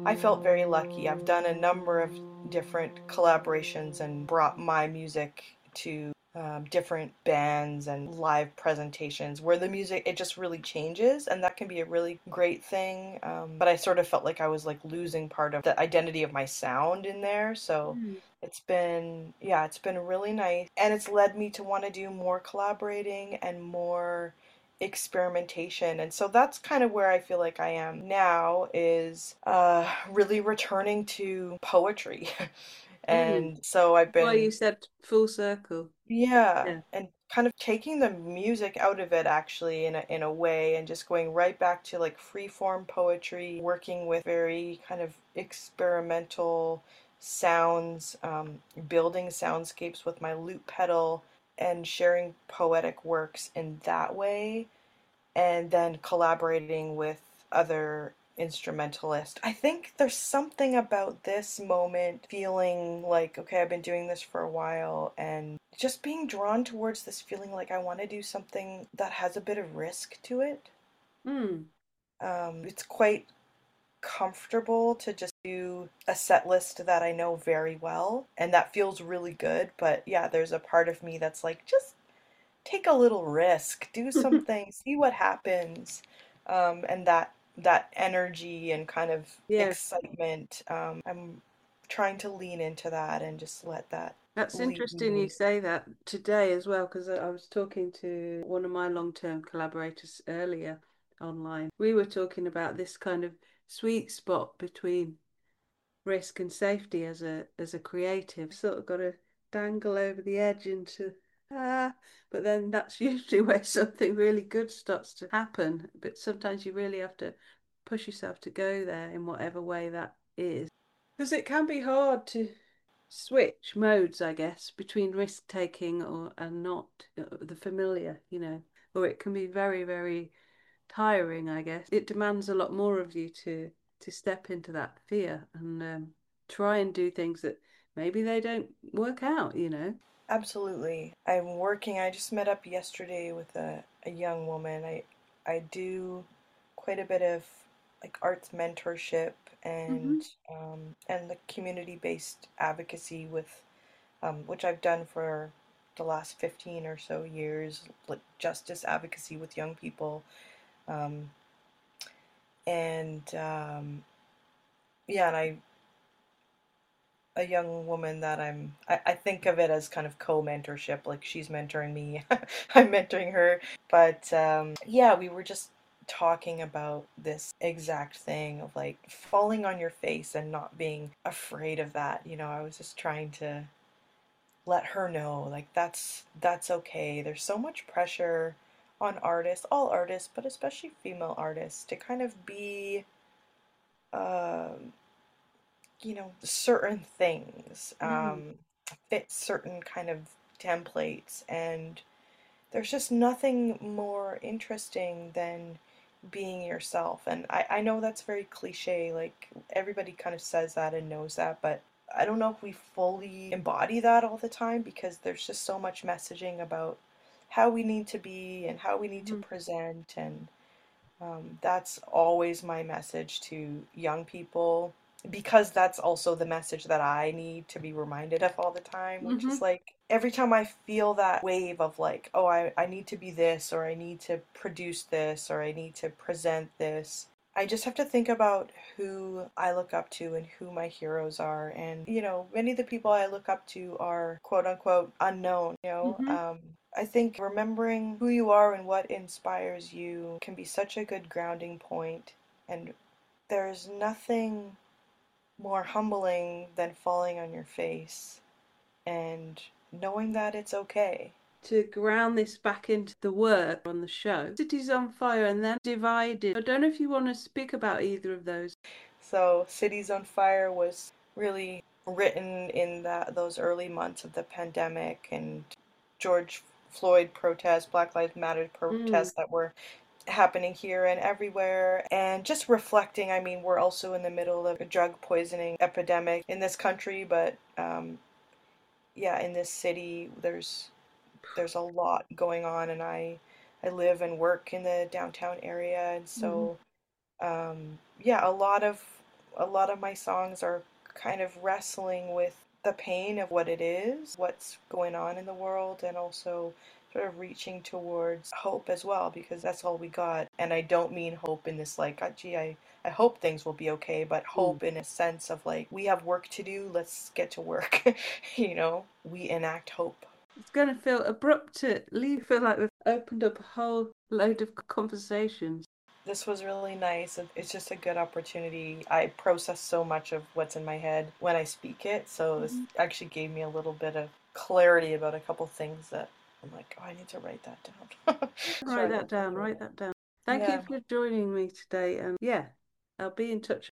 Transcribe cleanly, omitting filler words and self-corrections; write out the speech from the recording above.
I felt very lucky. I've done a number of different collaborations and brought my music to different bands and live presentations where the music it just really changes, and that can be a really great thing. But I sort of felt like I was like losing part of the identity of my sound in there. So Mm. it's been really nice, and it's led me to want to do more collaborating and more experimentation. And so that's kind of where I feel like I am now, is really returning to poetry. Mm. And so I've Well, you been, said full circle. yeah, Yeah. and kind of taking the music out of it actually in a way, and just going right back to like free form poetry, working with very kind of experimental sounds, building soundscapes with my lute pedal and sharing poetic works in that way, and then collaborating with other instrumentalists. I think there's something about this moment feeling like, okay, I've been doing this for a while, and just being drawn towards this feeling like I want to do something that has a bit of risk to it. Mm. It's quite comfortable to just do a set list that I know very well, and that feels really good. But yeah, there's a part of me that's like, just take a little risk, do something, see what happens. And that energy and kind of Yeah. excitement, I'm trying to lean into that and just let that That's lead interesting you me. say that today as well, because I was talking to one of my long-term collaborators earlier online. We were talking about this kind of sweet spot between risk and safety as a creative. Sort of got to dangle over the edge into but then that's usually where something really good starts to happen. But sometimes you really have to push yourself to go there in whatever way that is. Because it can be hard to switch modes, I guess, between risk taking or and not the familiar, or it can be very, very tiring, I guess. It demands a lot more of you to step into that fear and try and do things that maybe they don't work out. Absolutely. I just met up yesterday with a young woman. I do quite a bit of like arts mentorship and Hmm. and the community-based advocacy with, which I've done for the last 15 or so years, like justice advocacy with young people. Um, and yeah, and a young woman that I think of it as kind of co-mentorship, like she's mentoring me, I'm mentoring her. But yeah, we were just talking about this exact thing of like falling on your face and not being afraid of that. I was just trying to let her know like that's okay. There's so much pressure on artists, all artists, but especially female artists, to kind of be um certain things, Mm. fit certain kind of templates, and there's just nothing more interesting than being yourself. And I know that's very cliche, like everybody kind of says that and knows that, but I don't know if we fully embody that all the time, because there's just so much messaging about how we need to be and how we need to Hmm. present. And that's always my message to young people, because that's also the message that I need to be reminded of all the time, which is Hmm. like every time I feel that wave of like, oh, I need to be this, or I need to produce this, or I need to present this, I just have to think about who I look up to and who my heroes are. And, many of the people I look up to are quote unquote unknown, Hmm. I think remembering who you are and what inspires you can be such a good grounding point. And there's nothing more humbling than falling on your face and knowing that it's okay. To ground this back into the work on the show, Cities on Fire and then Divided. I don't know if you want to speak about either of those. So, Cities on Fire was really written in those early months of the pandemic and George Floyd protests, Black Lives Matter Mm. protests that were happening here and everywhere, and just reflecting. I mean, we're also in the middle of a drug poisoning epidemic in this country, but yeah, in this city, there's a lot going on, and I live and work in the downtown area, and Hmm. so yeah, a lot of a lot of my songs are kind of wrestling with the pain of what it is, what's going on in the world, and also sort of reaching towards hope as well, because that's all we got. And I don't mean hope in this like, gee, I hope things will be okay, but Mm. hope in a sense of like, we have work to do, let's get to work. We enact hope. It's going to feel abrupt to leave. Feel like we've opened up a whole load of conversations. This was really nice. It's just a good opportunity. I process so much of what's in my head when I speak it, so this Mhm. actually gave me a little bit of clarity about a couple things that I'm like, oh, I need to write that down. So Write I that look down, into write it. that down. Thank you Yeah. for joining me today. And yeah, I'll be in touch